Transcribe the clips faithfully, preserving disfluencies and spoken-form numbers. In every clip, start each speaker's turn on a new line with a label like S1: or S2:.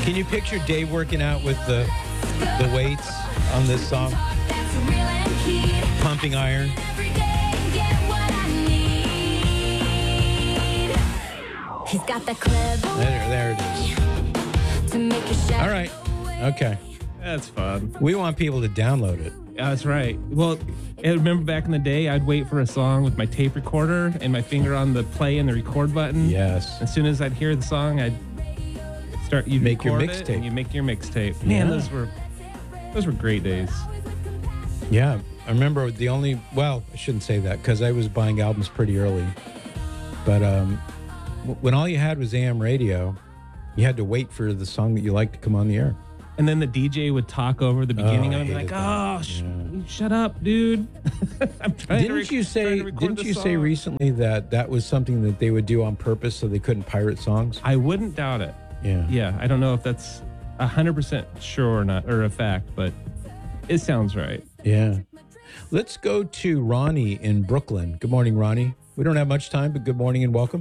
S1: Can you picture Dave working out with the the weights on this song? Pumping iron.
S2: He's got the clever
S1: There, there it is.
S2: to make you shout.
S1: All right. Okay.
S3: That's fun.
S1: We want people to download it.
S3: That's right. Well, I remember back in the day, I'd wait for a song with my tape recorder and my finger on the play and the record button.
S1: Yes.
S3: As soon as I'd hear the song, I'd start. You'd
S1: Make your
S3: record it
S1: mixtape.
S3: and you make your mixtape. Man,
S1: Yeah.
S3: those were those were great days.
S1: Yeah. I remember the only, well, I shouldn't say that because I was buying albums pretty early. But um, w- when all you had was A M radio, you had to wait for the song that you liked to come on the air.
S3: And then the D J would talk over the beginning
S1: Oh,
S3: of it,
S1: I
S3: and be like,
S1: hated that.
S3: "Oh, sh-
S1: Yeah.
S3: shut up, dude." I'm trying to
S1: Didn't
S3: rec-
S1: you
S3: trying
S1: say?
S3: to record
S1: Didn't
S3: the
S1: you say
S3: song.
S1: recently that that was something that they would do on purpose so they couldn't pirate songs?
S3: I wouldn't doubt it.
S1: Yeah.
S3: Yeah, I don't know if that's a hundred percent sure or not, or a fact, but it sounds right.
S1: Yeah. Let's go to Ronnie in Brooklyn. Good morning, Ronnie. We don't have much time, but good morning and welcome.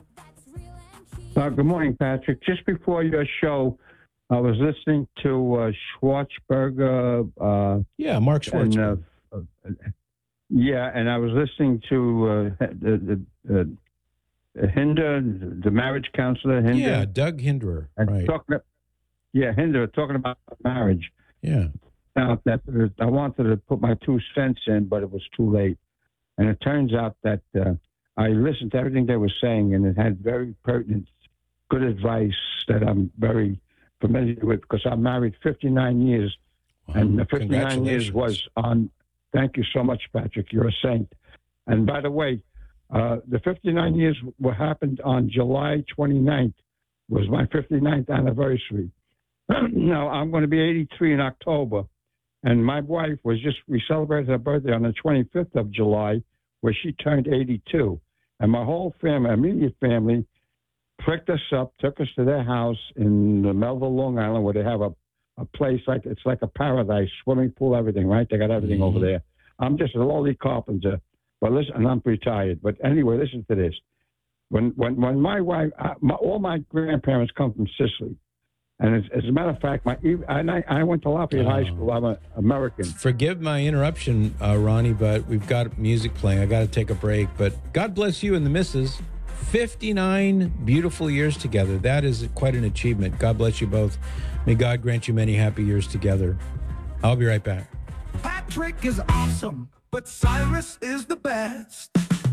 S4: Uh, good morning, Patrick. Just before your show, I was listening to uh, Schwartzberger. Uh,
S1: Yeah, Mark
S4: and,
S1: Schwartzberg.
S4: uh, uh, yeah, and I was listening to uh, the, the, uh, Hinder, the marriage counselor, Hinder.
S1: yeah, Doug Hinderer.
S4: and
S1: Right.
S4: talking, yeah, Hinder, talking about marriage.
S1: Yeah.
S4: Now, that I wanted to put my two cents in, but it was too late. And it turns out that uh, I listened to everything they were saying, and it had very pertinent, good advice that I'm very familiar with because I'm married fifty-nine years,
S1: Wow.
S4: and the fifty-nine years
S1: Congratulations.
S4: was on. Thank you so much, Patrick. You're a saint. And by the way, uh, the fifty-nine years what happened on July twenty-ninth was my fifty-ninth anniversary. Now I'm going to be eighty-three in October. And my wife was just, we celebrated her birthday on the twenty-fifth of July, where she turned eighty-two. And my whole family, immediate family, picked us up, took us to their house in Melville, Long Island, where they have a, a place like, it's like a paradise, swimming pool, everything, right? They got everything
S1: Mhm.
S4: over there. I'm just a lowly carpenter, but listen, and I'm retired. But anyway, listen to this. When when, when my wife, uh, my, all my grandparents come from Sicily. And as, as a matter of fact, my and I, I went to Lafayette
S1: Oh.
S4: High School. I'm an American.
S1: Forgive my interruption, uh, Ronnie, but we've got music playing. I got to take a break. But God bless you and the missus. fifty-nine beautiful years together. That is quite an achievement. God bless you both. May God grant you many happy years together. I'll be right back.
S5: Patrick is awesome, but Cyrus is the best.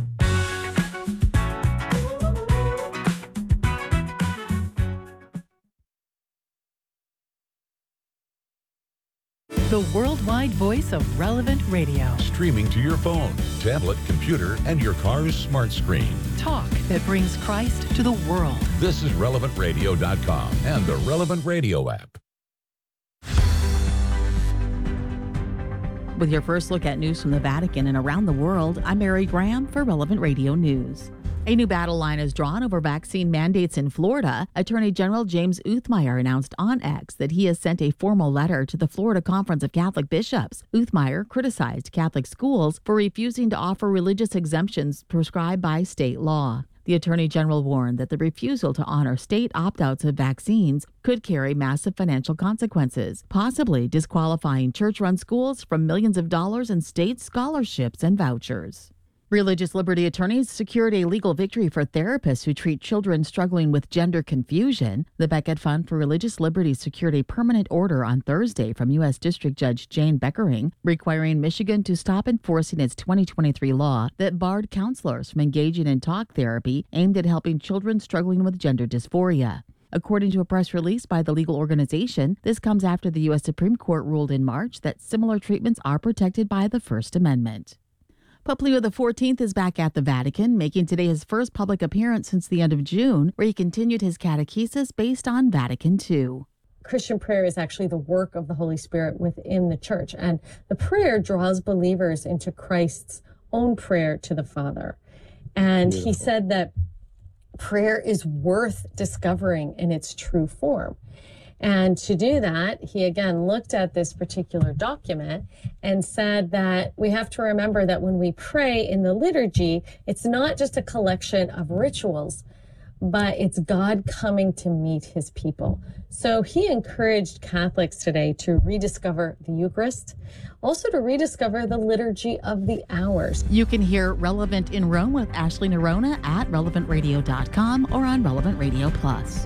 S6: The worldwide voice of Relevant Radio.
S7: Streaming to your phone, tablet, computer, and your car's smart screen.
S6: Talk that brings Christ to the world.
S7: This is relevant radio dot com and the Relevant Radio app.
S8: With your first look at news from the Vatican and around the world, I'm Mary Graham for Relevant Radio News. A new battle line is drawn over vaccine mandates in Florida. Attorney General James Uthmeyer announced on X that he has sent a formal letter to the Florida Conference of Catholic Bishops. Uthmeyer criticized Catholic schools for refusing to offer religious exemptions prescribed by state law. The Attorney General warned that the refusal to honor state opt-outs of vaccines could carry massive financial consequences, possibly disqualifying church-run schools from millions of dollars in state scholarships and vouchers. Religious liberty attorneys secured a legal victory for therapists who treat children struggling with gender confusion. The Beckett Fund for Religious Liberty secured a permanent order on Thursday from U S District Judge Jane Beckering, requiring Michigan to stop enforcing its twenty twenty-three law that barred counselors from engaging in talk therapy aimed at helping children struggling with gender dysphoria. According to a press release by the legal organization, this comes after the U S Supreme Court ruled in March that similar treatments are protected by the First Amendment. Pope Leo the fourteenth is back at the Vatican, making today his first public appearance since the end of June, where he continued his catechesis based on Vatican two.
S9: Christian prayer is actually the work of the Holy Spirit within the church, and the prayer draws believers into Christ's own prayer to the Father. And
S1: Beautiful.
S9: He said that prayer is worth discovering in its true form. And to do that, he again looked at this particular document and said that we have to remember that when we pray in the liturgy, it's not just a collection of rituals, but it's God coming to meet his people. So he encouraged Catholics today to rediscover the Eucharist, also to rediscover the Liturgy of the Hours.
S8: You can hear Relevant in Rome with Ashley Nerona at relevant radio dot com or on Relevant Radio Plus.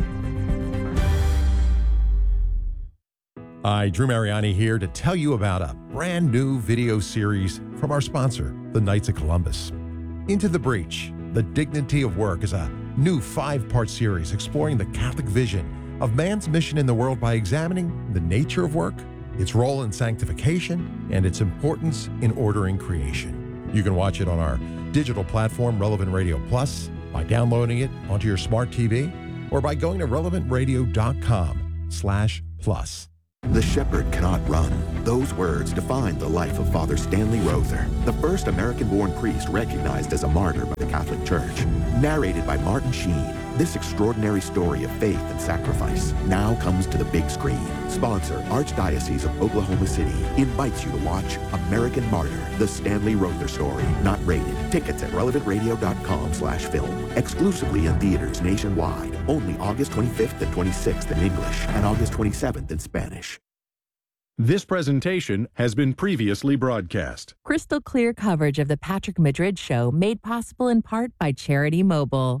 S10: Hi, Drew Mariani here to tell you about a brand new video series from our sponsor, the Knights of Columbus. Into the Breach, The Dignity of Work is a new five-part series exploring the Catholic vision of man's mission in the world by examining the nature of work, its role in sanctification, and its importance in ordering creation. You can watch it on our digital platform, Relevant Radio Plus, by downloading it onto your smart T V, or by going to relevant radio dot com slash plus.
S11: The shepherd cannot run. Those words define the life of Father Stanley Rother, the first American-born priest recognized as a martyr by the Catholic Church. Narrated by Martin Sheen, this extraordinary story of faith and sacrifice now comes to the big screen. Sponsor, Archdiocese of Oklahoma City, invites you to watch American Martyr, the Stanley Rother story. Not rated. Tickets at relevant radio dot com slash film. Exclusively in theaters nationwide. Only August twenty-fifth and twenty-sixth in English and August twenty-seventh in Spanish.
S12: This presentation has been previously broadcast.
S13: Crystal clear coverage of the Patrick Madrid Show made possible in part by Charity Mobile.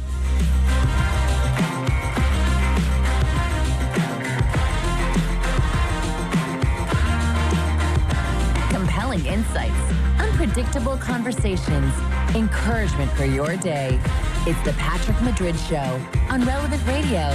S2: Compelling insights, unpredictable conversations, encouragement for your day. It's the Patrick Madrid Show on Relevant Radio.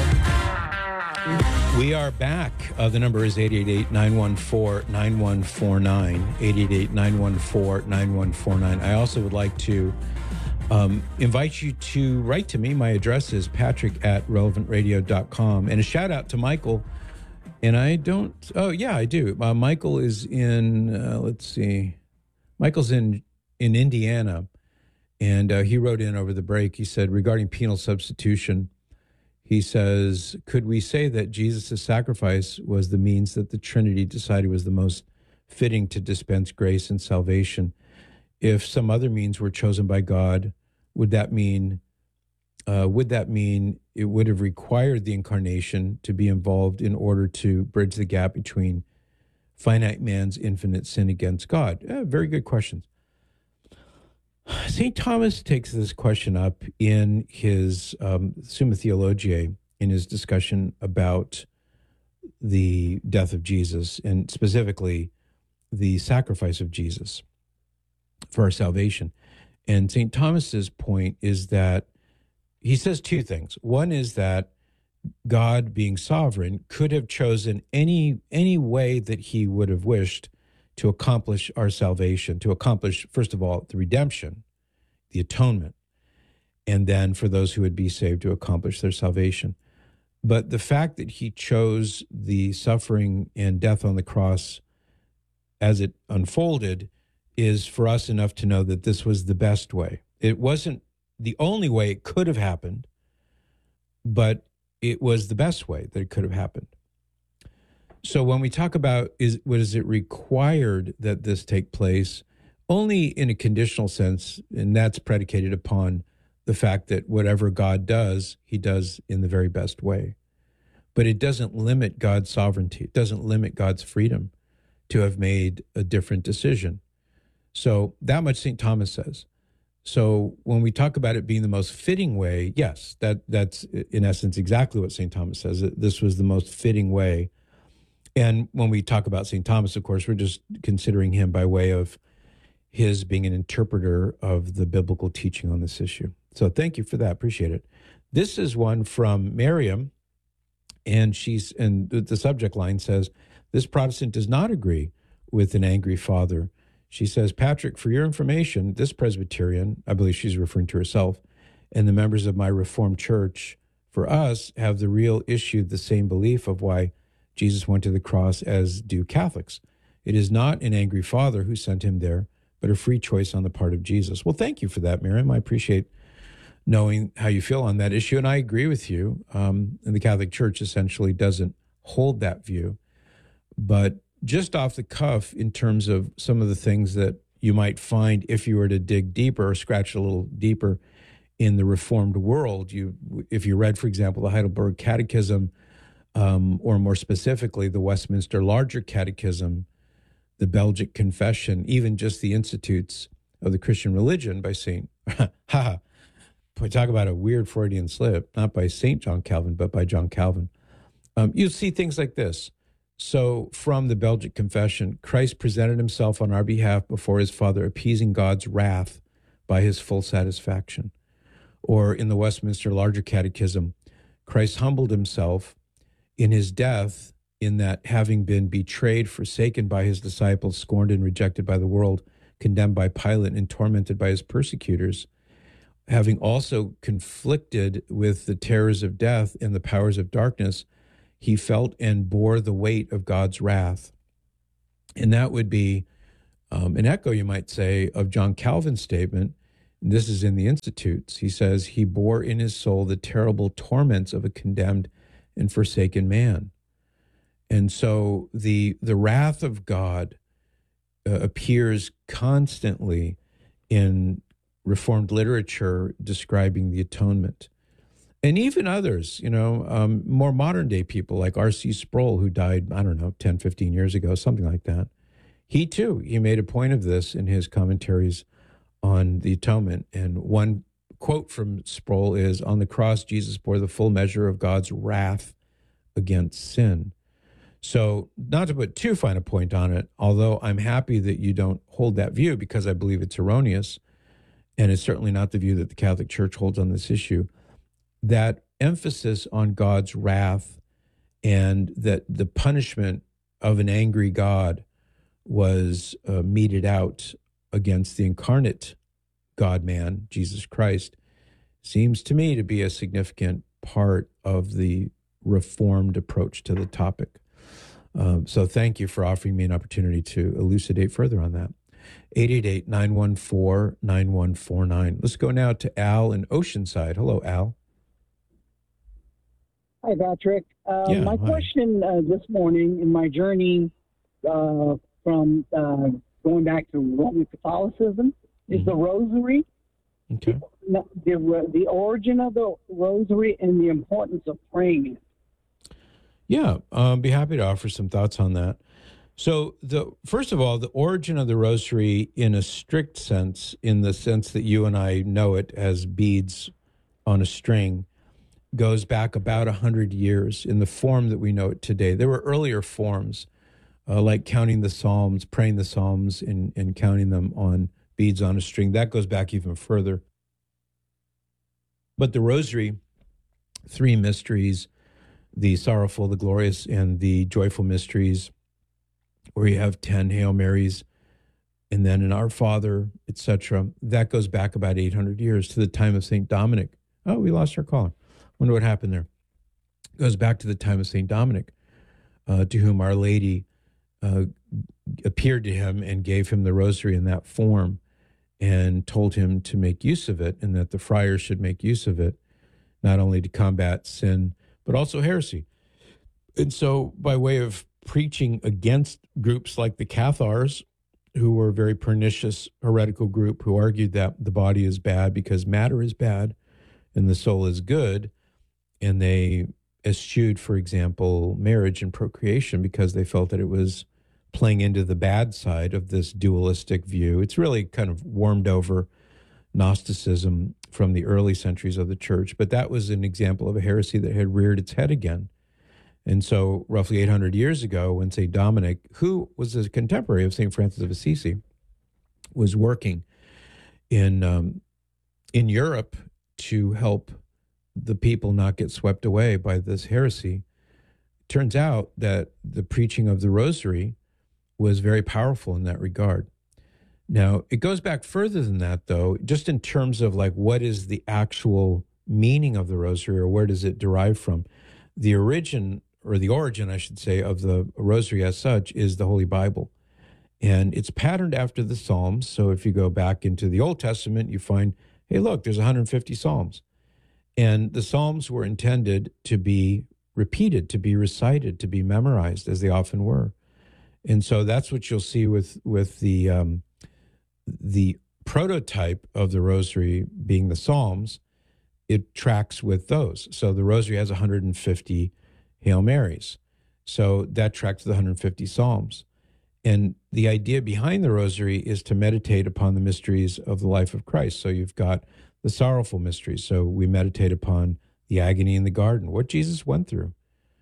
S1: We are back. Uh, the number is eight eight eight, nine one four, nine one four nine, eight eight eight, nine one four, nine one four nine. I also would like to um, invite you to write to me. My address is patrick at relevant radio dot com. And a shout out to Michael. And I don't, oh yeah, I do. Uh, Michael is in, uh, let's see, Michael's in, in Indiana. And uh, he wrote in over the break. He said, regarding penal substitution, he says, could we say that Jesus' sacrifice was the means that the Trinity decided was the most fitting to dispense grace and salvation? If some other means were chosen by God, would that mean, uh, would that mean it would have required the incarnation to be involved in order to bridge the gap between finite man's infinite sin against God? Uh, very good questions. Saint Thomas takes this question up in his um, Summa Theologiae, in his discussion about the death of Jesus, and specifically the sacrifice of Jesus for our salvation. And Saint Thomas's point is that he says two things. One is that God, being sovereign, could have chosen any any way that he would have wished to accomplish our salvation, to accomplish, first of all, the redemption, the atonement, and then for those who would be saved to accomplish their salvation. But the fact that he chose the suffering and death on the cross as it unfolded is for us enough to know that this was the best way. It wasn't the only way it could have happened, but it was the best way that it could have happened. So when we talk about is what is it required that this take place, only in a conditional sense, and that's predicated upon the fact that whatever God does, he does in the very best way. But it doesn't limit God's sovereignty. It doesn't limit God's freedom to have made a different decision. So that much Saint Thomas says. So when we talk about it being the most fitting way, yes, that that's in essence exactly what Saint Thomas says. This was the most fitting way. And when we talk about Saint Thomas, of course, we're just considering him by way of his being an interpreter of the biblical teaching on this issue. So thank you for that. Appreciate it. This is one from Miriam, and she's and the subject line says, this Protestant does not agree with an angry father. She says, Patrick, for your information, this Presbyterian, I believe she's referring to herself, and the members of my Reformed Church, for us, have the real issue, the same belief of why Jesus went to the cross as do Catholics. It is not an angry father who sent him there, but a free choice on the part of Jesus. Well, thank you for that, Miriam. I appreciate knowing how you feel on that issue, and I agree with you. Um, and the Catholic Church essentially doesn't hold that view. But just off the cuff, in terms of some of the things that you might find if you were to dig deeper or scratch a little deeper in the Reformed world, you, if you read, for example, the Heidelberg Catechism, um, or more specifically, the Westminster Larger Catechism, the Belgic Confession, even just the Institutes of the Christian Religion by Saint, ha, boy, talk about a weird Freudian slip, not by Saint John Calvin, but by John Calvin. Um, you'll see things like this. So from the Belgic Confession, Christ presented himself on our behalf before his Father, appeasing God's wrath by his full satisfaction. Or in the Westminster Larger Catechism, Christ humbled himself in his death, in that having been betrayed, forsaken by his disciples, scorned and rejected by the world, condemned by Pilate, and tormented by his persecutors, having also conflicted with the terrors of death and the powers of darkness, he felt and bore the weight of God's wrath. And that would be um, an echo, you might say, of John Calvin's statement. And this is in the Institutes. He says, he bore in his soul the terrible torments of a condemned and forsaken man. And so the the wrath of God uh, appears constantly in Reformed literature describing the atonement. And even others, you know, um, more modern day people like R C Sproul, who died, I don't know, ten, fifteen years ago, something like that. He too, he made a point of this in his commentaries on the atonement. And one quote from Sproul is, on the cross, Jesus bore the full measure of God's wrath against sin. So not to put too fine a point on it, although I'm happy that you don't hold that view because I believe it's erroneous, and it's certainly not the view that the Catholic Church holds on this issue, that emphasis on God's wrath and that the punishment of an angry God was uh, meted out against the incarnate God-man, Jesus Christ, seems to me to be a significant part of the Reformed approach to the topic. Um, so thank you for offering me an opportunity to elucidate further on that. eight eight eight, nine one four, nine one four nine. Let's go now to Al in Oceanside. Hello, Al.
S14: Hi, Patrick. Uh,
S1: Yeah,
S14: my
S1: hi.
S14: question uh, this morning in my journey uh, from uh, going back to Roman Catholicism is the Rosary.
S1: Okay.
S14: The, the, the origin of the Rosary and the importance of praying it.
S1: Yeah, um, be happy to offer some thoughts on that. So, the first of all, the origin of the Rosary in a strict sense, in the sense that you and I know it as beads on a string, goes back about one hundred years in the form that we know it today. There were earlier forms, uh, like counting the Psalms, praying the Psalms, and, and counting them on beads on a string. That goes back even further. But the Rosary, three mysteries, the sorrowful, the glorious, and the joyful mysteries, where you have ten Hail Marys, and then an Our Father, et cetera. That goes back about eight hundred years to the time of Saint Dominic. Oh, we lost our caller. Wonder what happened there. Goes back to the time of Saint Dominic, uh, to whom Our Lady uh, appeared to him and gave him the Rosary in that form and told him to make use of it, and that the friars should make use of it, not only to combat sin, but also heresy. And so by way of preaching against groups like the Cathars, who were a very pernicious heretical group who argued that the body is bad because matter is bad and the soul is good, and they eschewed, for example, marriage and procreation because they felt that it was playing into the bad side of this dualistic view. It's really kind of warmed over Gnosticism from the early centuries of the church, but that was an example of a heresy that had reared its head again. And so roughly eight hundred years ago, when Saint Dominic, who was a contemporary of Saint Francis of Assisi, was working in um, in Europe to help the people not get swept away by this heresy, turns out that the preaching of the Rosary was very powerful in that regard. Now, it goes back further than that, though, just in terms of like what is the actual meaning of the Rosary, or where does it derive from? The origin, or the origin, I should say, of the Rosary as such is the Holy Bible. And it's patterned after the Psalms. So if you go back into the Old Testament, you find, hey, look, there's one hundred fifty Psalms. And the Psalms were intended to be repeated, to be recited, to be memorized, as they often were. And so that's what you'll see with, with the... Um, the prototype of the Rosary being the Psalms, it tracks with those. So the Rosary has one hundred fifty Hail Marys. So that tracks the one hundred fifty Psalms. And the idea behind the Rosary is to meditate upon the mysteries of the life of Christ. So you've got the sorrowful mysteries. So we meditate upon the agony in the garden, what Jesus went through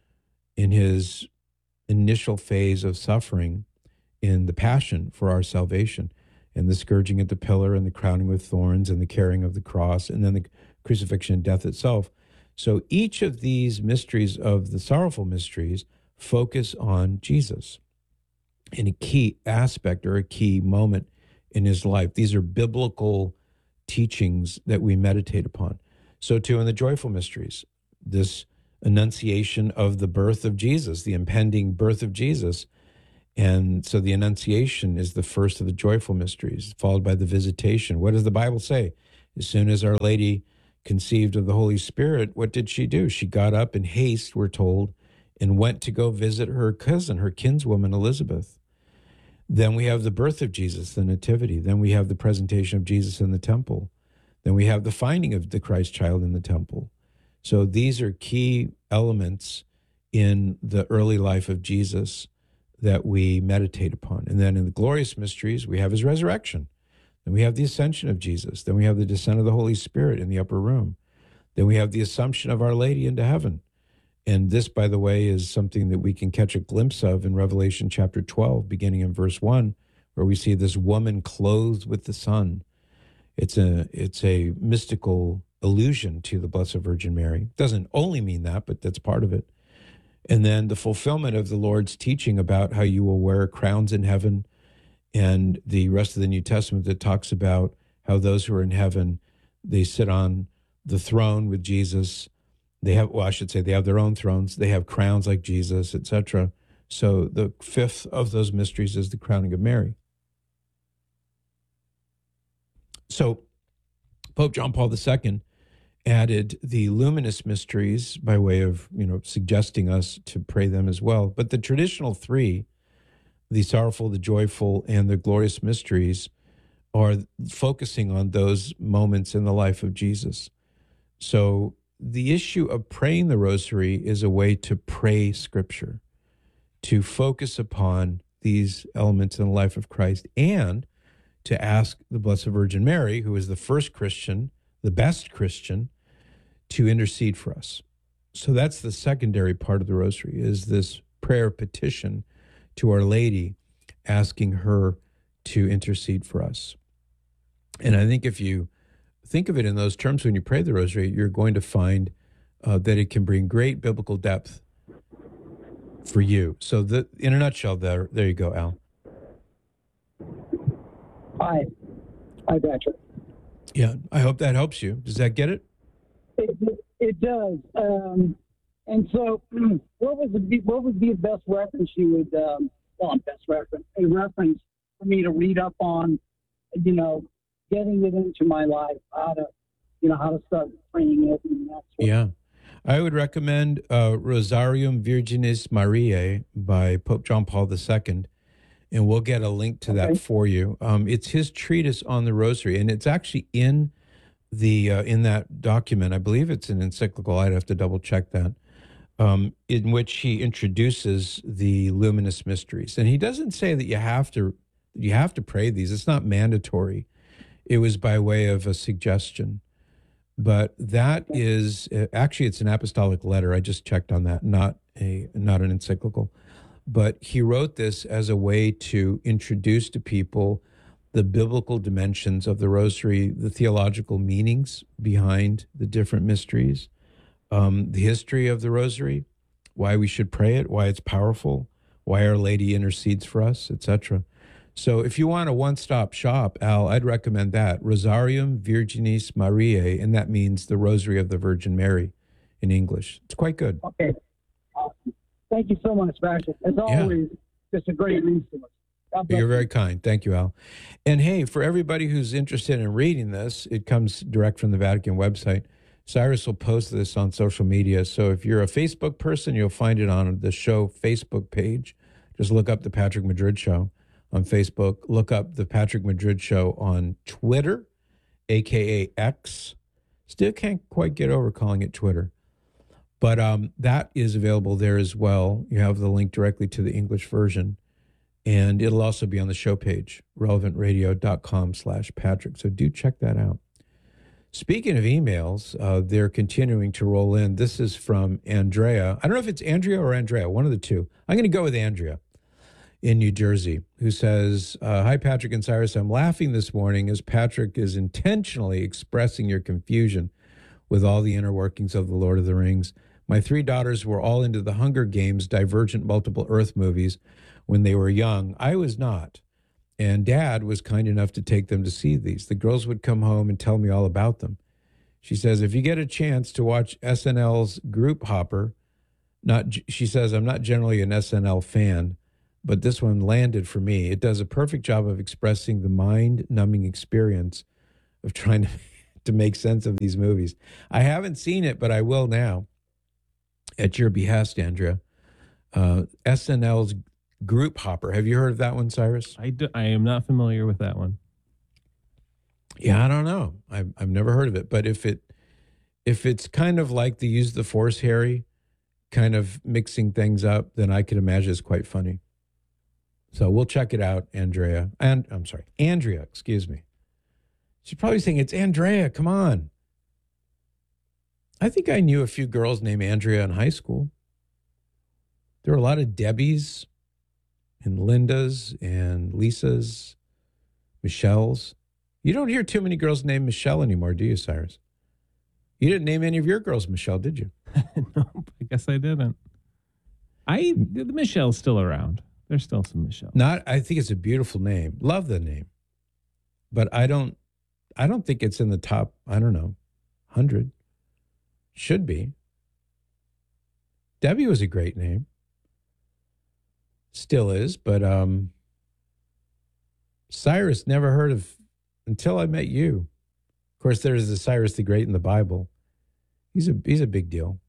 S1: in his initial phase of suffering in the passion for our salvation, and the scourging at the pillar and the crowning with thorns and the carrying of the cross, and then the crucifixion and death itself. So each of these mysteries of the sorrowful mysteries focus on Jesus in a key aspect or a key moment in his life. These are biblical teachings that we meditate upon. So too in the joyful mysteries, this annunciation of the birth of Jesus, the impending birth of Jesus. And so the Annunciation is the first of the joyful mysteries, followed by the Visitation. What does the Bible say? As soon as Our Lady conceived of the Holy Spirit, what did she do? She got up in haste, we're told, and went to go visit her cousin, her kinswoman Elizabeth. Then we have the birth of Jesus, the Nativity. Then we have the presentation of Jesus in the temple. Then we have the finding of the Christ child in the temple. So these are key elements in the early life of Jesus that we meditate upon. And then in the glorious mysteries, we have his resurrection. Then we have the ascension of Jesus. Then we have the descent of the Holy Spirit in the upper room. Then we have the Assumption of Our Lady into heaven. And this, by the way, is something that we can catch a glimpse of in Revelation chapter twelve, beginning in verse one, where we see this woman clothed with the sun. It's a, it's a mystical allusion to the Blessed Virgin Mary. It doesn't only mean that, but that's part of it. And then the fulfillment of the Lord's teaching about how you will wear crowns in heaven, and the rest of the New Testament that talks about how those who are in heaven, they sit on the throne with Jesus. They have, well, I should say they have their own thrones. They have crowns like Jesus, et cetera. So the fifth of those mysteries is the crowning of Mary. So Pope John Paul the Second added the luminous mysteries by way of, you know, suggesting us to pray them as well. But the traditional three, the sorrowful, the joyful, and the glorious mysteries, are focusing on those moments in the life of Jesus. So the issue of praying the Rosary is a way to pray Scripture, to focus upon these elements in the life of Christ, and to ask the Blessed Virgin Mary, who is the first Christian, the best Christian, to intercede for us. So that's the secondary part of the Rosary, is this prayer petition to Our Lady, asking her to intercede for us. And I think if you think of it in those terms when you pray the Rosary, you're going to find uh, that it can bring great biblical depth for you. So the, in a nutshell, there, there you go, Al.
S14: Hi. Hi, Patrick.
S1: Yeah, I hope that helps you. Does that get it?
S14: It, it does. Um, and so what was the, what would be the best reference you would, um, well, best reference, a reference for me to read up on, you know, getting it into my life, how to, you know, how to start praying it and that sort
S1: Yeah.
S14: of.
S1: I would recommend uh, Rosarium Virginis Mariae by Pope John Paul the Second, and we'll get a link to that
S14: Okay.
S1: for you. Um, it's his treatise on the Rosary, and it's actually in the uh, in that document. I believe it's an encyclical. I'd have to double check that, um, in which he introduces the luminous mysteries, and he doesn't say that you have to you have to pray these. It's not mandatory. It was by way of a suggestion. But that is, actually, it's an apostolic letter. I just checked on that, not a not an encyclical. But he wrote this as a way to introduce to people the biblical dimensions of the Rosary, the theological meanings behind the different mysteries, um, the history of the Rosary, why we should pray it, why it's powerful, why Our Lady intercedes for us, et cetera. So if you want a one-stop shop, Al, I'd recommend that, Rosarium Virginis Mariae, and that means the Rosary of the Virgin Mary in English. It's quite good.
S14: Okay. Awesome. Thank you so much, Patrick. As
S1: Yeah.
S14: always, just a great resource. God bless
S1: You're
S14: you.
S1: very kind. Thank you, Al. And hey, for everybody who's interested in reading this, it comes direct from the Vatican website. Cyrus will post this on social media. So if you're a Facebook person, you'll find it on the show Facebook page. Just look up the Patrick Madrid Show on Facebook. Look up the Patrick Madrid Show on Twitter, a k a. X. Still can't quite get over calling it Twitter. But um, that is available there as well. You have the link directly to the English version. And it'll also be on the show page, relevantradio.com slash Patrick. So do check that out. Speaking of emails, uh, they're continuing to roll in. This is from Andrea. I don't know if it's Andrea or Andrea, one of the two. I'm going to go with Andrea in New Jersey, who says, uh, hi, Patrick and Cyrus. I'm laughing this morning as Patrick is intentionally expressing your confusion with all the inner workings of The Lord of the Rings. My three daughters were all into the Hunger Games Divergent Multiple Earth movies when they were young. I was not. And Dad was kind enough to take them to see these. The girls would come home and tell me all about them. She says, if you get a chance to watch S N L's Group Hopper, not, she says, I'm not generally an S N L fan, but this one landed for me. It does a perfect job of expressing the mind-numbing experience of trying to, to make sense of these movies. I haven't seen it, but I will now. At your behest, Andrea. Uh, S N L's Group Hopper. Have you heard of that one, Cyrus?
S3: I, do, I am not familiar with that one.
S1: Yeah, I don't know. I've, I've never heard of it. But if it if it's kind of like the Use the Force, Harry, kind of mixing things up, then I could imagine it's quite funny. So we'll check it out, Andrea. And I'm sorry, Andrea, excuse me. She's probably saying, it's Andrea, come on. I think I knew a few girls named Andrea in high school. There were a lot of Debbies and Lindas and Lisas, Michelles. You don't hear too many girls named Michelle anymore, do you, Cyrus? You didn't name any of your girls Michelle, did you?
S3: No, I guess I didn't. I the Michelle's still around. There's still some Michelle.
S1: Not, I think it's a beautiful name. Love the name. But I don't I don't think it's in the top, I don't know, one hundred. Should be. Debbie was a great name. Still is, but um, Cyrus never heard of until I met you. Of course, there's the Cyrus the Great in the Bible. He's a he's a big deal.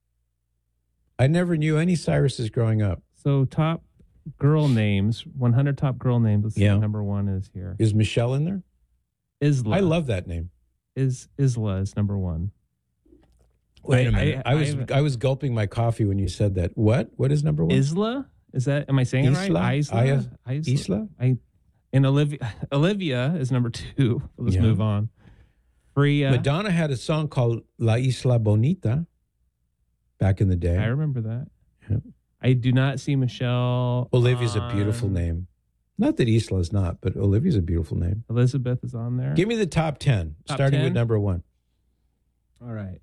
S1: I never knew any Cyruses growing up.
S3: So top girl names, one hundred top girl names. Let's see,
S1: Yeah.
S3: number one is here.
S1: Is Michelle in there?
S3: Isla.
S1: I love that name.
S3: Is Isla is number one.
S1: Wait
S3: I-
S1: a minute. I,
S3: I-
S1: was
S3: I-
S1: I, was gulping my coffee when you said that. What? What is number one?
S3: Isla? Is that, am I saying it
S1: Isla?
S3: right? Isla?
S1: Aya-
S3: Isla?
S1: Isla?
S3: I, and Olivia, Olivia is number two. Let's
S1: Yeah.
S3: move on. Freya.
S1: Madonna had a song called La Isla Bonita back in the day.
S3: I remember that.
S1: Yeah.
S3: I do not see Michelle.
S1: Olivia's a beautiful
S3: on-
S1: name. Not that Isla is not, but Olivia's a beautiful name.
S3: Elizabeth is on there.
S1: Give me the top ten,
S3: Top
S1: starting
S3: ten?
S1: with number one.
S3: All right.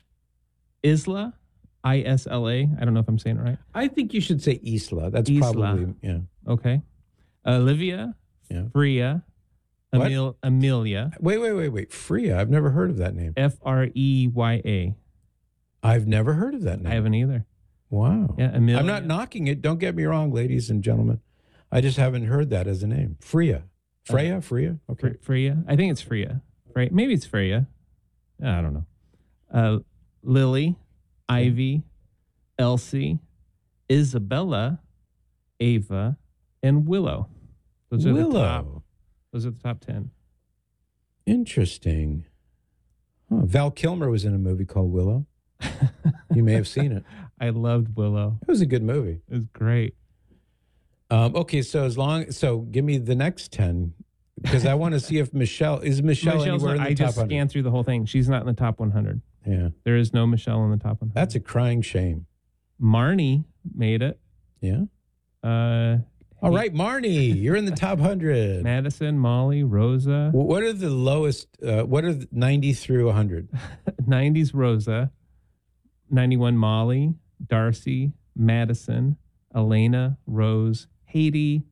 S3: Isla, I S L A. I don't know if I'm saying it right.
S1: I think you should say Isla. That's
S3: Isla.
S1: probably, yeah.
S3: Okay. Olivia,
S1: Yeah.
S3: Freya,
S1: What?
S3: Emil, Amelia,
S1: Wait, wait, wait, wait. Freya. I've never heard of that name.
S3: F R E Y A.
S1: I've never heard of that name.
S3: I haven't either.
S1: Wow.
S3: Yeah, Amelia.
S1: I'm not knocking it. Don't get me wrong, ladies and gentlemen. I just haven't heard that as a name. Freya. Freya? Freya? Okay.
S3: Fre- Freya. I think it's Freya. Freya. Maybe it's Freya. I don't know. Uh, Lily, Ivy, Elsie, Isabella, Ava, and Willow. Those are the top.
S1: Willow.
S3: Those are the top ten.
S1: Interesting. Huh. Val Kilmer was in a movie called Willow. You may have seen it.
S3: I loved Willow.
S1: It was a good movie.
S3: It was great.
S1: Um, okay, so as long, so give me the next ten because I want to see if Michelle is Michelle
S3: Michelle's
S1: anywhere
S3: not-
S1: in the
S3: I
S1: top
S3: just
S1: one hundred.
S3: scanned through the whole thing. She's not in the top one hundred.
S1: Yeah,
S3: There is no Michelle in the top one hundred.
S1: that's a crying shame.
S3: Marnie made it.
S1: Yeah.
S3: Uh,
S1: All right, Marnie, you're in the top hundred.
S3: Madison, Molly, Rosa.
S1: Wh- What are the lowest? Uh, what are the ninety through one hundred?
S3: nineties Rosa, ninety-one Molly, Darcy, Madison, Elena, Rose, Haiti,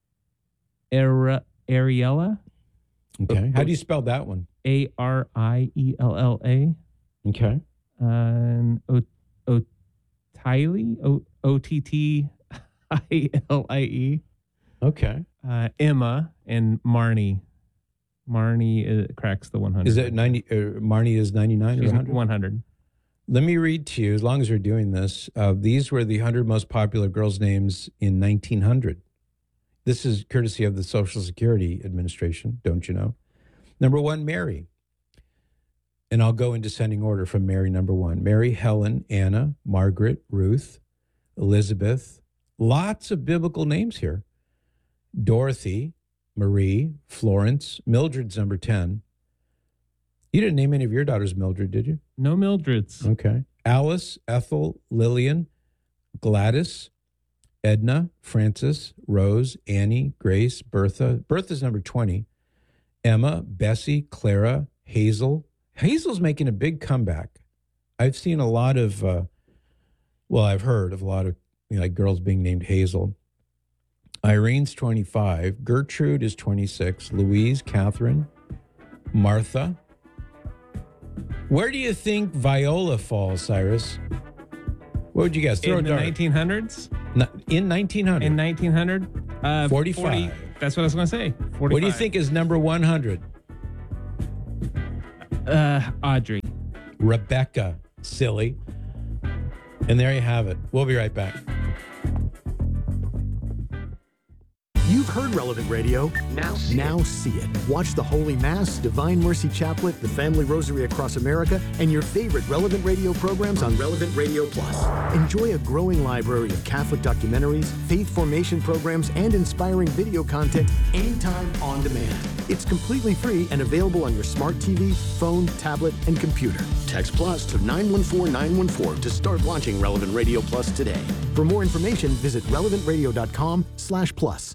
S3: Ari- Ariella,
S1: Okay. How do you spell that one?
S3: A R I E L L A,
S1: Okay.
S3: and O Otiley, O O T T I L I E,
S1: Okay.
S3: uh, Emma, and Marnie. Marnie uh, cracks the one hundred.
S1: Is it ninety? Uh, Marnie is ninety-nine or
S3: She's
S1: one hundred?
S3: one hundred.
S1: Let me read to you, as long as we're doing this. Uh, these were the one hundred most popular girls' names in nineteen hundred. This is courtesy of the Social Security Administration, don't you know? Number one, Mary. And I'll go in descending order from Mary, number one. Mary, Helen, Anna, Margaret, Ruth, Elizabeth. Lots of biblical names here. Dorothy, Marie, Florence, Mildred's number ten. You didn't name any of your daughters Mildred, did you?
S3: No Mildreds.
S1: Okay. Alice, Ethel, Lillian, Gladys, Edna, Frances, Rose, Annie, Grace, Bertha. Bertha's number twenty. Emma, Bessie, Clara, Hazel. Hazel's making a big comeback. I've seen a lot of, uh, well, I've heard of a lot of you know, like girls being named Hazel. Irene's twenty-five. Gertrude is twenty-six. Louise, Catherine, Martha. Where do you think Viola falls, Cyrus? What would you guess? Throw
S3: In
S1: a
S3: the
S1: dart.
S3: nineteen hundreds?
S1: No, in nineteen hundred.
S3: In nineteen hundred? Uh,
S1: forty-five.
S3: forty, that's what I was going to say. forty-five.
S1: What do you think is number one hundred?
S3: Uh, Audrey.
S1: Rebecca, silly. And there you have it. We'll be right back.
S15: You've heard Relevant Radio. Now see, now see it. Watch the Holy Mass, Divine Mercy Chaplet, the Family Rosary Across America, and your favorite Relevant Radio programs on Relevant Radio Plus. Enjoy a growing library of Catholic documentaries, faith formation programs, and inspiring video content anytime on demand. It's completely free and available on your smart T V, phone, tablet, and computer. Text Plus to nine one four nine one four to start watching Relevant Radio Plus today. For more information, visit relevant radio dot com slash plus.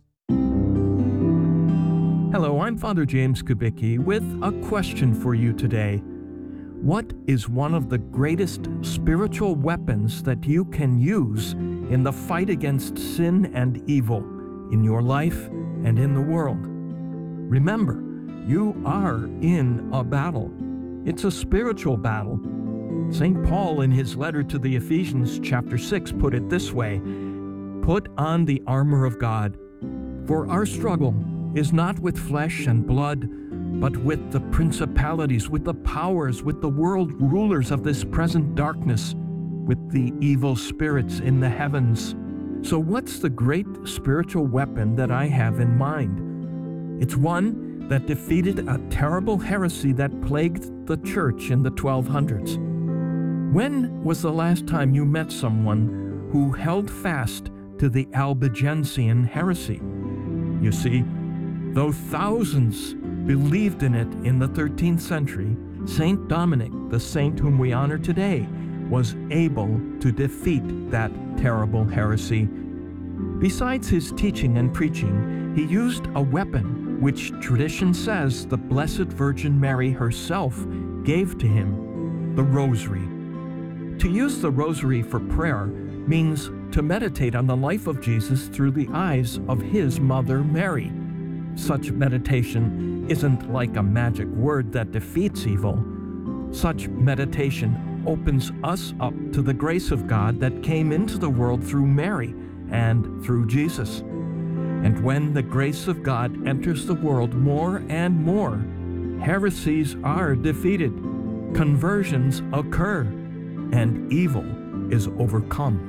S16: Hello, I'm Father James Kubicki with a question for you today. What is one of the greatest spiritual weapons that you can use in the fight against sin and evil in your life and in the world? Remember, you are in a battle. It's a spiritual battle. Saint Paul, in his letter to the Ephesians, chapter six, put it this way: "Put on the armor of God, for our struggle is not with flesh and blood, but with the principalities, with the powers, with the world rulers of this present darkness, with the evil spirits in the heavens." So what's the great spiritual weapon that I have in mind? It's one that defeated a terrible heresy that plagued the church in the twelve hundreds. When was the last time you met someone who held fast to the Albigensian heresy? You see, though thousands believed in it in the thirteenth century, Saint Dominic, the saint whom we honor today, was able to defeat that terrible heresy. Besides his teaching and preaching, he used a weapon which tradition says the Blessed Virgin Mary herself gave to him, the rosary. To use the rosary for prayer means to meditate on the life of Jesus through the eyes of his mother Mary. Such meditation isn't like a magic word that defeats evil. Such meditation opens us up to the grace of God that came into the world through Mary and through Jesus. And when the grace of God enters the world more and more, heresies are defeated, conversions occur, and evil is overcome.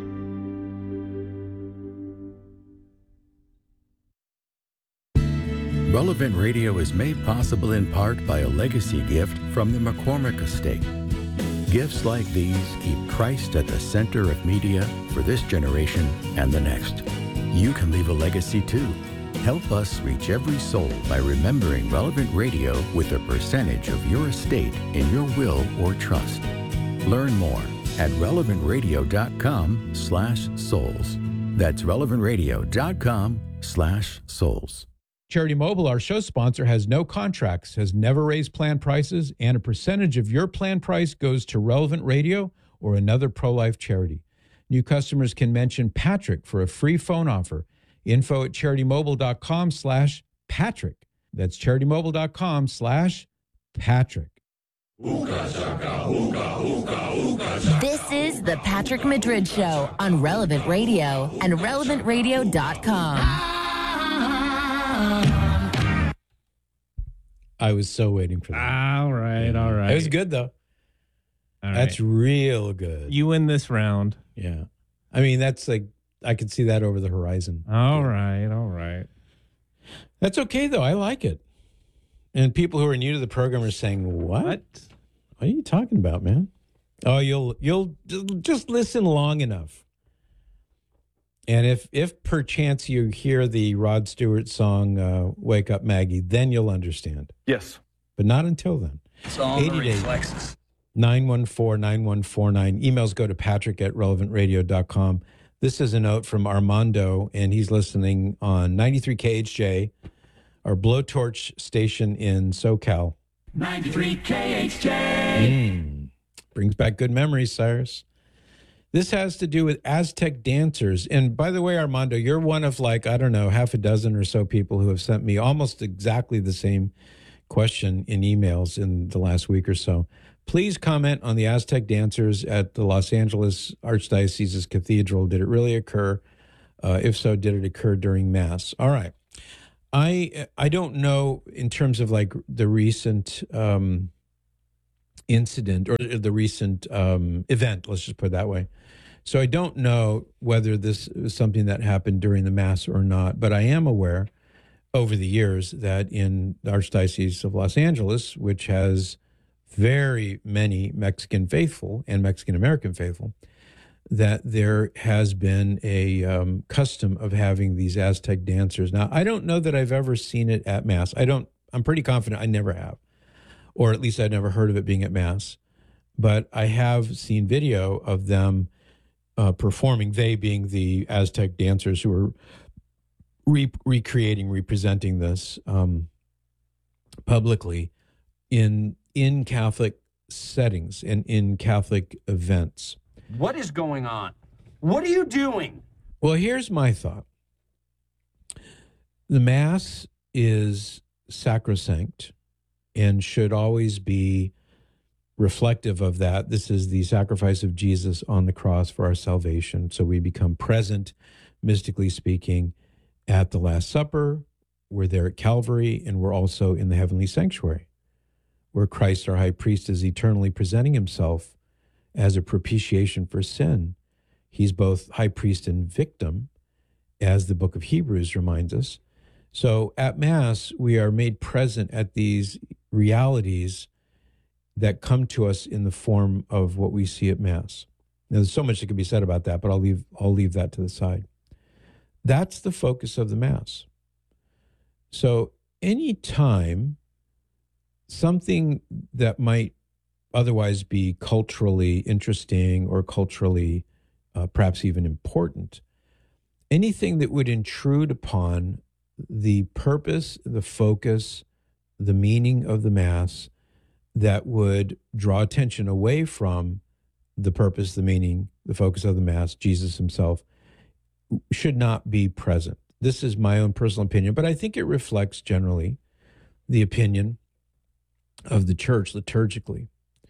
S17: Relevant Radio is made possible in part by a legacy gift from the McCormick Estate. Gifts like these keep Christ at the center of media for this generation and the next. You can leave a legacy too. Help us reach every soul by remembering Relevant Radio with a percentage of your estate in your will or trust. Learn more at relevant radio dot com slash souls. That's relevant radio dot com slash souls.
S1: Charity Mobile, our show sponsor, has no contracts, has never raised plan prices, and a percentage of your plan price goes to Relevant Radio or another pro-life charity. New customers can mention Patrick for a free phone offer. Info at charity-mobile dot com slash Patrick. That's charity-mobile dot com slash Patrick.
S2: This is the Patrick Madrid Show on Relevant Radio and relevant radio dot com.
S1: I was so waiting for that.
S3: All right, all right.
S1: It was good, though.
S3: All right.
S1: That's real good.
S3: You win this round.
S1: Yeah. I mean, that's like, I could see that over the horizon.
S3: All right, all right.
S1: That's okay, though. I like it. And people who are new to the program are saying, what?
S3: What?
S1: What are you talking about, man? Oh, you'll you'll just listen long enough. And if if perchance you hear the Rod Stewart song uh, "Wake Up, Maggie," then you'll understand.
S18: Yes,
S1: but not until then.
S18: It's all the reflexes.
S1: nine one four, nine one four nine. Emails go to patrick at relevant radio dot com. This is a note from Armando, and he's listening on ninety-three K H J, our blowtorch station in SoCal.
S5: ninety-three K H J.
S1: Mm, brings back good memories, Cyrus. This has to do with Aztec dancers. And by the way, Armando, you're one of like, I don't know, half a dozen or so people who have sent me almost exactly the same question in emails in the last week or so. Please comment on the Aztec dancers at the Los Angeles Archdiocese's Cathedral. Did it really occur? Uh, if so, did it occur during Mass? All right. I I don't know in terms of like the recent um, incident or the recent um, event, let's just put it that way. So I don't know whether this is something that happened during the Mass or not, but I am aware over the years that in the Archdiocese of Los Angeles, which has very many Mexican faithful and Mexican-American faithful, that there has been a um, custom of having these Aztec dancers. Now, I don't know that I've ever seen it at Mass. I don't, I'm pretty confident I never have, or at least I'd never heard of it being at Mass. But I have seen video of them uh, performing, they being the Aztec dancers who are re- recreating, representing this um, publicly in in Catholic settings and in Catholic events.
S18: What is going on? What are you doing?
S1: Well, here's my thought. The Mass is sacrosanct and should always be reflective of that. This is the sacrifice of Jesus on the cross for our salvation. So we become present, mystically speaking, at the Last Supper. We're there at Calvary, and we're also in the heavenly sanctuary, where Christ, our high priest, is eternally presenting himself as a propitiation for sin. He's both high priest and victim, as the book of Hebrews reminds us. So at Mass, we are made present at these realities that come to us in the form of what we see at Mass. Now, there's so much that can be said about that, but I'll leave, I'll leave that to the side. That's the focus of the Mass. So any time something that might otherwise be culturally interesting or culturally uh, perhaps even important, anything that would intrude upon the purpose, the focus, the meaning of the Mass, that would draw attention away from the purpose, the meaning, the focus of the Mass, Jesus himself, should not be present. This is my own personal opinion, but I think it reflects generally the opinion of the church liturgically.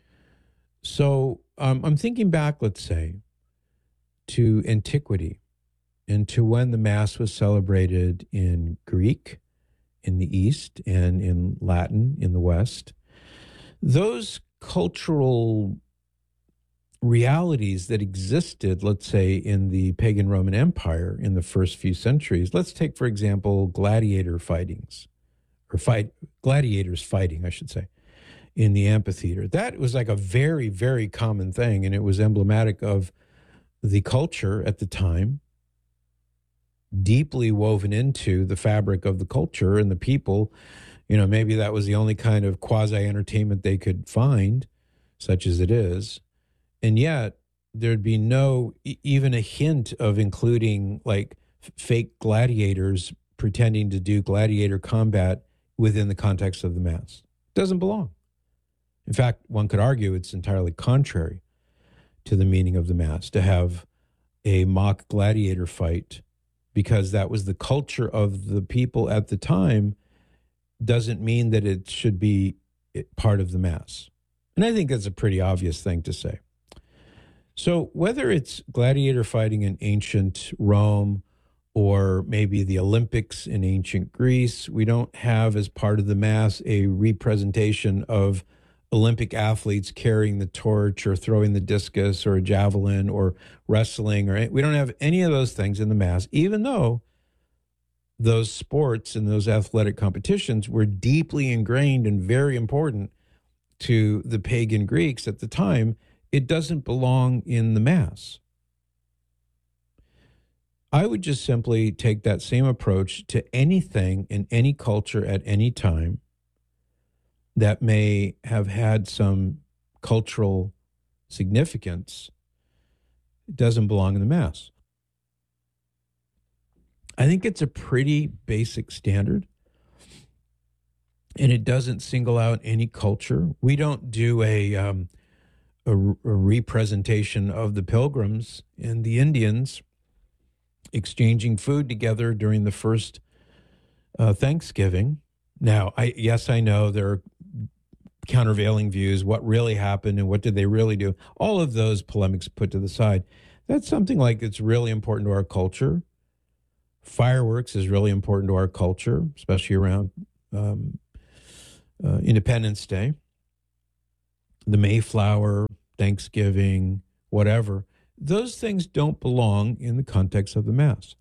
S1: So um, I'm thinking back, let's say, to antiquity and to when the Mass was celebrated in Greek in the East and in Latin in the West. Those cultural realities that existed, let's say, in the pagan Roman Empire in the first few centuries. Let's take, for example, gladiator fightings, or fight gladiators fighting, I should say, in the amphitheater. That was like a very, very common thing, and it was emblematic of the culture at the time, deeply woven into the fabric of the culture and the people. You know, maybe that was the only kind of quasi-entertainment they could find, such as it is. And yet, there'd be no, e- even a hint of including like f- fake gladiators pretending to do gladiator combat within the context of the Mass. It doesn't belong. In fact, one could argue it's entirely contrary to the meaning of the Mass to have a mock gladiator fight, because that was the culture of the people at the time, doesn't mean that it should be part of the Mass. And I think that's a pretty obvious thing to say. So whether it's gladiator fighting in ancient Rome or maybe the Olympics in ancient Greece, we don't have as part of the Mass a representation of Olympic athletes carrying the torch or throwing the discus or a javelin or wrestling, or we don't have any of those things in the Mass, even though those sports and those athletic competitions were deeply ingrained and very important to the pagan Greeks at the time, it doesn't belong in the Mass. I would just simply take that same approach to anything in any culture at any time that may have had some cultural significance. It doesn't belong in the Mass. I think it's a pretty basic standard, and it doesn't single out any culture. We don't do a, um, a, a representation of the Pilgrims and the Indians exchanging food together during the first uh, Thanksgiving. Now, I yes, I know there are countervailing views. What really happened and what did they really do? All of those polemics put to the side. That's something like it's really important to our culture. Fireworks is really important to our culture, especially around um, uh, Independence Day. The Mayflower, Thanksgiving, whatever. Those things don't belong in the context of the Mass.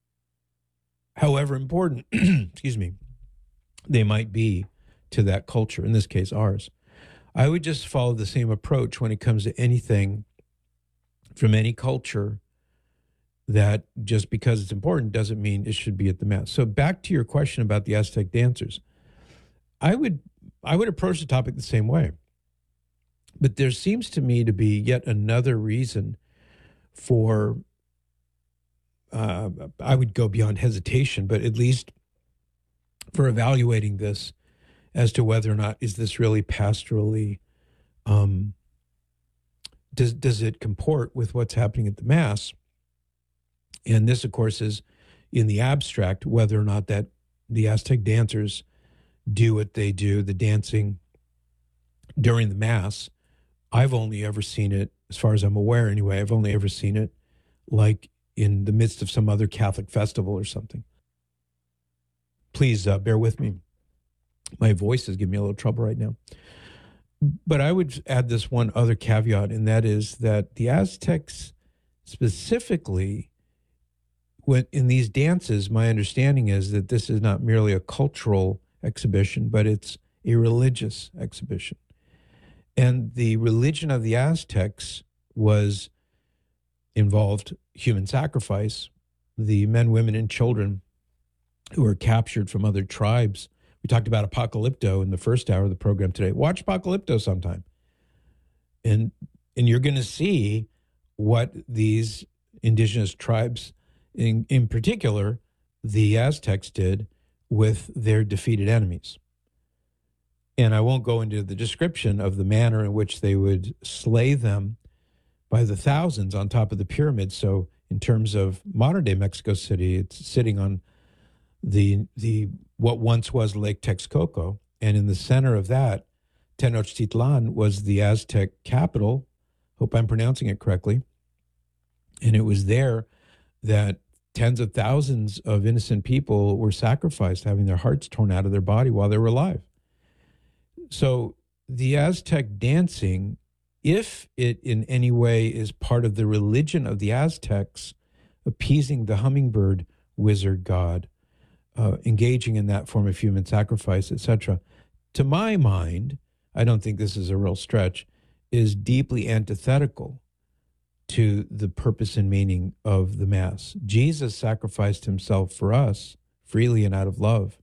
S1: However important, excuse me, they might be to that culture, in this case ours. I would just follow the same approach when it comes to anything from any culture, that just because it's important doesn't mean it should be at the Mass. So back to your question about the Aztec dancers. I would I would approach the topic the same way. But there seems to me to be yet another reason for, uh, I would go beyond hesitation, but at least for evaluating this as to whether or not is this really pastorally, um, does, does it comport with what's happening at the Mass? And this, of course, is in the abstract, whether or not that the Aztec dancers do what they do, the dancing during the Mass. I've only ever seen it, as far as I'm aware anyway, I've only ever seen it like in the midst of some other Catholic festival or something. Please uh, bear with me. My voice is giving me a little trouble right now. But I would add this one other caveat, and that is that the Aztecs specifically, when in these dances, my understanding is that this is not merely a cultural exhibition, but it's a religious exhibition. And the religion of the Aztecs was involved human sacrifice. The men, women, and children who were captured from other tribes. We talked about Apocalypto in the first hour of the program today. Watch Apocalypto sometime. And, and you're going to see what these indigenous tribes, in, in particular, the Aztecs, did with their defeated enemies. And I won't go into the description of the manner in which they would slay them by the thousands on top of the pyramid. So in terms of modern-day Mexico City, it's sitting on the the what once was Lake Texcoco. And in the center of that, Tenochtitlan was the Aztec capital. Hope I'm pronouncing it correctly. And it was there that tens of thousands of innocent people were sacrificed, having their hearts torn out of their body while they were alive. So the Aztec dancing, if it in any way is part of the religion of the Aztecs, appeasing the hummingbird wizard god, uh, engaging in that form of human sacrifice, et cetera, to my mind, I don't think this is a real stretch, is deeply antithetical to the purpose and meaning of the Mass. Jesus sacrificed himself for us freely and out of love.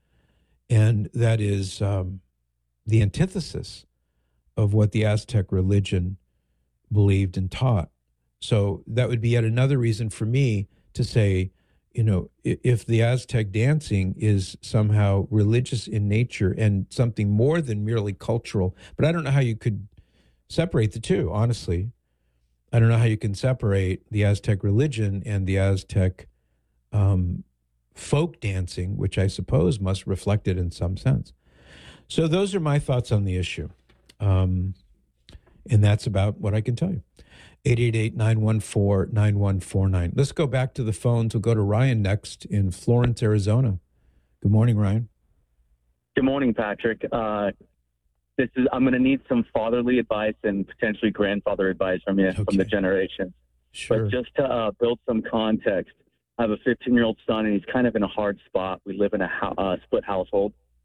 S1: And that is um, the antithesis of what the Aztec religion believed and taught. So that would be yet another reason for me to say, you know, if the Aztec dancing is somehow religious in nature and something more than merely cultural, but I don't know how you could separate the two, honestly. I don't know how you can separate the Aztec religion and the Aztec um, folk dancing, which I suppose must reflect it in some sense. So those are my thoughts on the issue. Um, and that's about what I can tell you. eight eight eight, nine one four, nine one four nine. Let's go back to the phones. We'll go to Ryan next in Florence, Arizona. Good morning, Ryan.
S19: Good morning, Patrick. Uh, this is I'm going to need some fatherly advice and potentially grandfather advice from you, okay, from the generations.
S1: Sure.
S19: But just to uh, build some context, I have a fifteen-year-old son, and he's kind of in a hard spot. We live in a ho- uh, split household.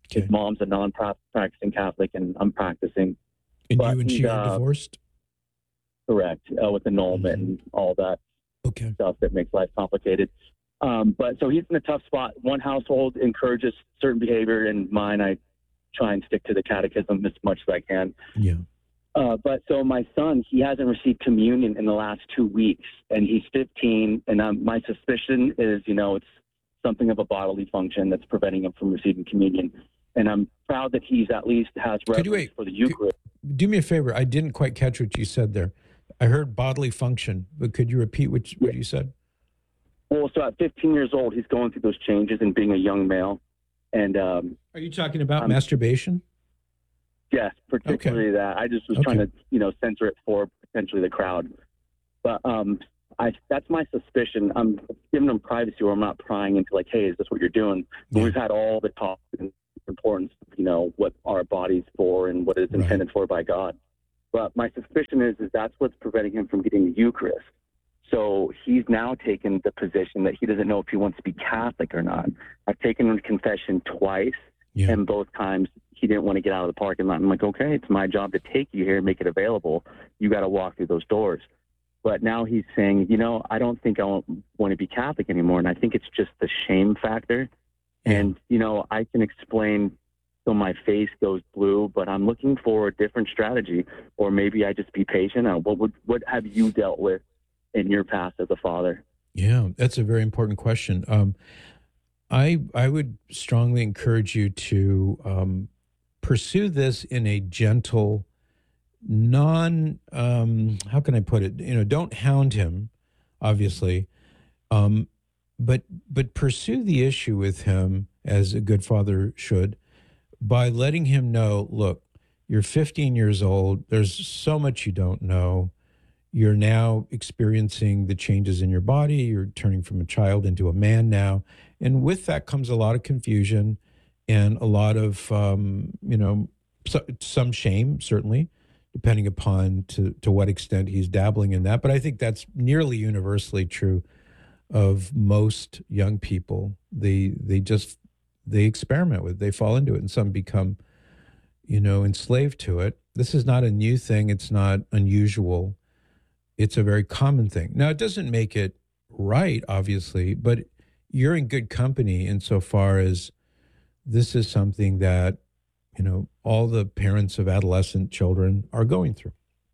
S19: His mom's a non-practicing Catholic, and I'm practicing.
S1: And
S19: But
S1: you and
S19: he's,
S1: she are
S19: uh,
S1: divorced?
S19: Correct, uh, with annulment and all that
S1: okay.
S19: stuff that makes life complicated. Um, but so he's in a tough spot. One household encourages certain behavior, and mine, I try and stick to the catechism as much as I can.
S1: Yeah.
S19: Uh, but so my son, he hasn't received communion in the last two weeks, and he's fifteen. And um, my suspicion is, you know, it's something of a bodily function that's preventing him from receiving communion. And I'm proud that he's at least has reverence
S1: wait?
S19: for the Eucharist.
S1: Do me a favor. I didn't quite catch what you said there. I heard bodily function, but could you repeat what, what you said?
S19: Well, so at fifteen years old, he's going through those changes and being a young male. And um,
S1: are you talking about
S19: um,
S1: masturbation?
S19: Yes, particularly
S1: Okay.
S19: that. I just was
S1: Okay.
S19: trying to, you know, censor it for potentially the crowd. But um, I that's my suspicion. I'm giving them privacy, where I'm not prying into like, hey, is this what you're doing? But we've had all the talk and importance, you know, what our body's for and what it's
S1: Right.
S19: intended for by God. But my suspicion is, is that's what's preventing him from getting the Eucharist. So he's now taken the position that he doesn't know if he wants to be Catholic or not. I've taken him to confession twice,
S1: Yeah.
S19: and both times he didn't want to get out of the parking lot. I'm like, okay, it's my job to take you here and make it available. You got to walk through those doors. But now he's saying, you know, I don't think I want to be Catholic anymore. And I think it's just the shame factor. And, you know, I can explain till my face goes blue, but I'm looking for a different strategy. Or maybe I just be patient. Uh, What would what have you dealt with in your past as a father?
S1: Yeah, that's a very important question. Um, I I would strongly encourage you to um, pursue this in a gentle, non um, how can I put it? You know, don't hound him, obviously, um, but but pursue the issue with him as a good father should, by letting him know, look, you're fifteen years old. There's so much you don't know. You're now experiencing the changes in your body. You're turning from a child into a man now. And with that comes a lot of confusion and a lot of, um, you know, so, some shame, certainly, depending upon to, to what extent he's dabbling in that. But I think that's nearly universally true of most young people. They, they just, they experiment with it. They fall into it, and some become, you know, enslaved to it. This is not a new thing. It's not unusual. It's a very common thing. Now, it doesn't make it right, obviously, but you're in good company insofar as this is something that, you know, all the parents of adolescent children are going through.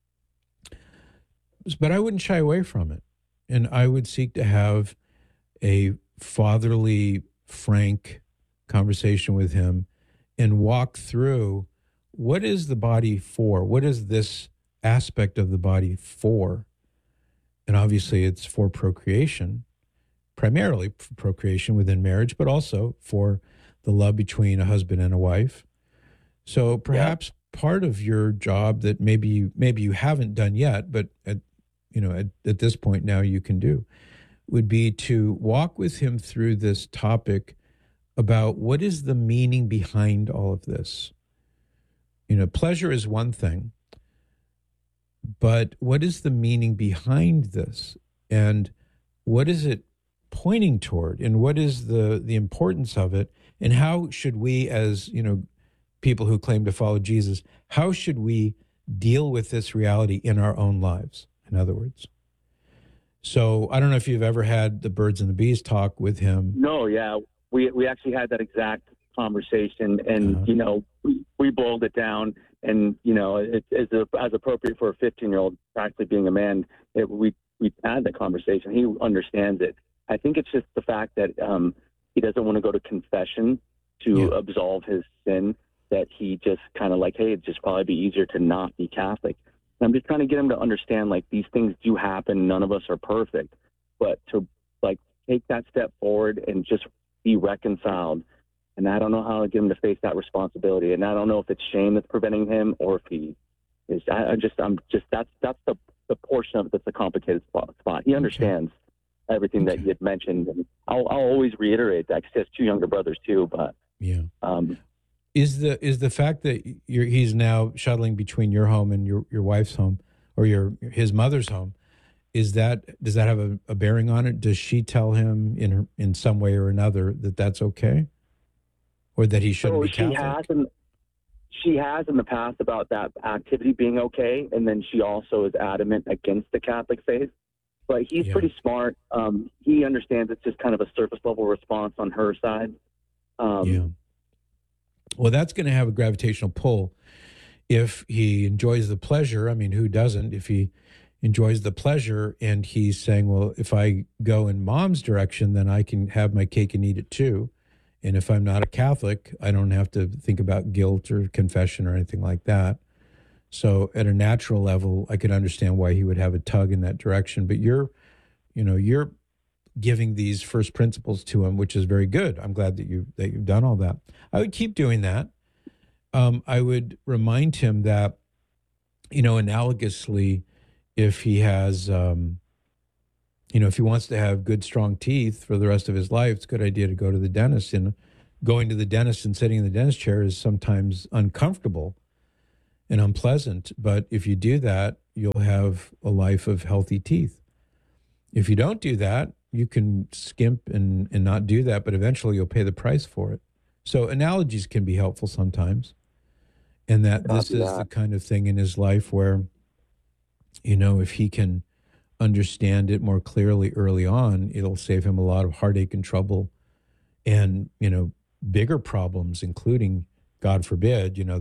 S1: But I wouldn't shy away from it. And I would seek to have a fatherly, frank conversation with him and walk through, what is the body for? What is this aspect of the body for? And obviously it's for procreation, primarily for procreation within marriage, but also for the love between a husband and a wife. So perhaps yeah. part of your job that maybe you, maybe you haven't done yet, but at, you know, at, at this point now you can do, would be to walk with him through this topic about what is the meaning behind all of this. You know, pleasure is one thing, but what is the meaning behind this? And what is it pointing toward? And what is the, the importance of it? And how should we, as, you know, people who claim to follow Jesus, how should we deal with this reality in our own lives, in other words? So I don't know if you've ever had the birds and the bees talk with him.
S19: No, yeah. We we actually had that exact conversation, and, uh-huh. you know, we, we boiled it down, and, you know, it, it's a, as appropriate for a fifteen-year-old practically being a man, it, we, we had the conversation. He understands it. I think it's just the fact that um, he doesn't want to go to confession to yeah. absolve his sin, that he just kind of like, hey, it'd just probably be easier to not be Catholic. And I'm just trying to get him to understand, like, these things do happen. None of us are perfect. But to, like, take that step forward and just be reconciled. And I don't know how to get him to face that responsibility. And I don't know if it's shame that's preventing him or if he is. I, I just, I'm just, that's, that's the, the portion of it that's a complicated spot. spot. He understands okay. everything okay. that you had mentioned. And I'll, I'll always reiterate that, because he has two younger brothers too. But,
S1: yeah.
S19: Um,
S1: Is the is the fact that you're, he's now shuttling between your home and your, your wife's home, or your his mother's home, is that does that have a, a bearing on it? Does she tell him in her, in some way or another that that's okay? or that he shouldn't
S19: so
S1: be Catholic?
S19: She has, in, she has in the past about that activity being okay, and then she also is adamant against the Catholic faith. But he's
S1: Yeah.
S19: pretty smart. Um, he understands it's just kind of a surface level response on her side. Um,
S1: yeah. Well, that's going to have a gravitational pull if he enjoys the pleasure. I mean, who doesn't? If he enjoys the pleasure and he's saying, well, if I go in mom's direction, then I can have my cake and eat it too. And if I'm not a Catholic, I don't have to think about guilt or confession or anything like that. So at a natural level, I could understand why he would have a tug in that direction. But you're, you know, you're giving these first principles to him, which is very good. I'm glad that you that you've done all that. I would keep doing that. Um, I would remind him that, you know, analogously, if he has, um, you know, if he wants to have good, strong teeth for the rest of his life, it's a good idea to go to the dentist. And going to the dentist and sitting in the dentist chair is sometimes uncomfortable and unpleasant. But if you do that, you'll have a life of healthy teeth. If you don't do that, you can skimp and, and not do that, but eventually you'll pay the price for it. So analogies can be helpful sometimes. And that this is the kind of thing in his life where, you know, if he can understand it more clearly early on, it'll save him a lot of heartache and trouble and, you know, bigger problems, including, God forbid, you know,